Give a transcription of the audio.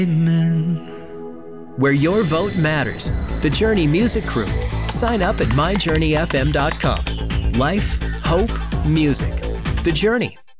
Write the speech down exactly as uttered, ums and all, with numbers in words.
Amen. Where your vote matters. The Journey Music Crew. Sign up at my journey f m dot com. Life, hope, music. The Journey.